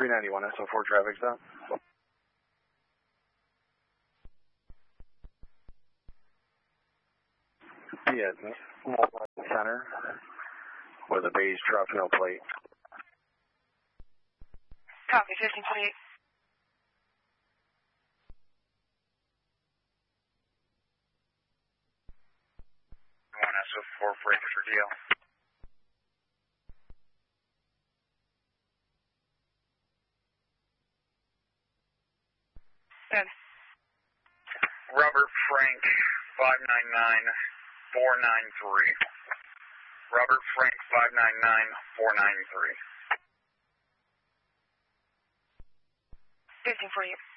391 SO4 traffic stop. Yeah, center with a beige truck, no plate. Copy, 1528. One SO4 breaker for DL. Good. Robert Frank, 599-493. Robert Frank, 599-493. 1548.